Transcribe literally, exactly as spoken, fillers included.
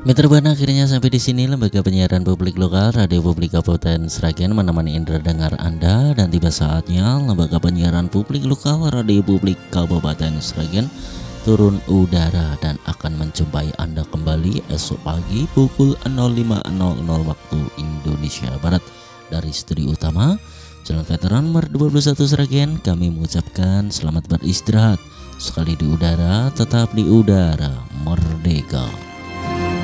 Mitra Buana, akhirnya sampai di sini lembaga penyiaran publik lokal Radio Publik Kabupaten Sragen menemani indera dengar Anda, dan tiba saatnya lembaga penyiaran publik lokal Radio Publik Kabupaten Sragen turun udara dan akan menjumpai Anda kembali esok pagi pukul nol lima nol nol waktu Indonesia Barat. Dari studio utama Jalan Veteran nomor dua puluh satu Sragen, kami mengucapkan selamat beristirahat. Sekali di udara, tetap di udara, merdeka.